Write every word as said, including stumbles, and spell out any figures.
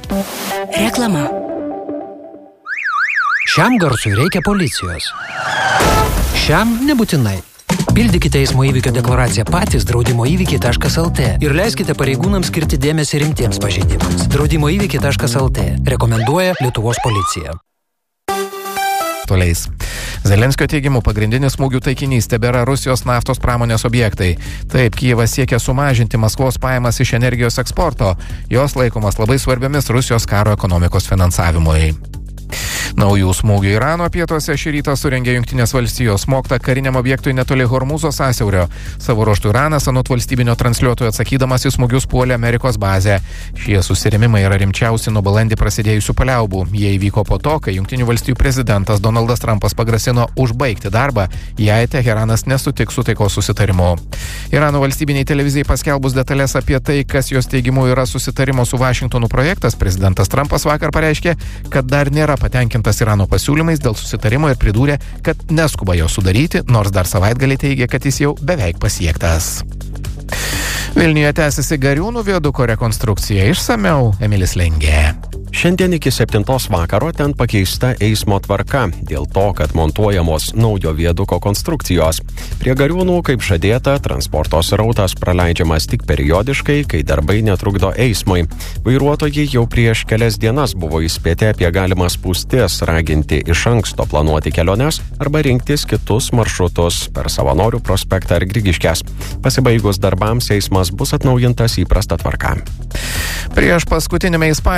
Reklama. Šiam garsui reikia policijos. Šiam nebūtinai. Pildykite eismo įvykio deklaraciją patys draudimo įvykiai taškas lt ir leiskite pareigūnams skirti dėmesį rimtiems pažeidimams. draudimo įvykiai taškas lt rekomenduoja Lietuvos policija. Toliais. Zelenskio teigimu pagrindinis smūgių taikinys tebėra Rusijos naftos pramonės objektai. Taip, Kijevas siekia sumažinti Maskvos pajamas iš energijos eksporto. Jos laikomas labai svarbiomis Rusijos karo ekonomikos finansavimui. Naujų smūgių Irano pietuose šį rytą surengė Jungtinės valstijos, smogta kariniam objektui netoli Hormūzo sąsiaurio. Savo ruožtu Iranas anot valstybinio transliuotojo atsakydamas į smūgius puolė Amerikos bazę. Šie susirėmimai yra rimčiausi nuo balandį prasidėjusių paliaubų. Jie įvyko po to, kai Jungtinių valstijų prezidentas Donaldas Trumpas pagrasino užbaigti darbą, jei Teheranas nesutiks su taikos susitarimu. Irano valstybiniai televizijai paskelbus detalės apie tai, kas jos teigimu yra susitarimo su Vašingtonu projektas, prezidentas Trumpas vakar pareiškė, kad dar nėra patenkintas Irano pasiūlymais dėl susitarimo ir pridūrė, kad neskuba jo sudaryti, nors dar savaitgalį teigė, kad jis jau beveik pasiektas. Vilniuje tęsiasi Gariūnų viaduko rekonstrukcija. Išsamiau Emilis Lengė. Šiandien iki septintos vakaro ten pakeista eismo tvarka dėl to, kad montuojamos naujo viaduko konstrukcijos. Prie Gariūnų, kaip žadėta, transporto srautas praleidžiamas tik periodiškai, kai darbai netrukdo eismui. Vairuotojai jau prieš kelias dienas buvo įspėti apie galimas spūstis, raginti iš anksto planuoti keliones arba rinktis kitus maršrutus per Savanorių prospektą ar Grigiškes. Pasibaigus darbams eismas bus atnaujintas įprasta tvarka. Prieš paskutinėme Ispanijoje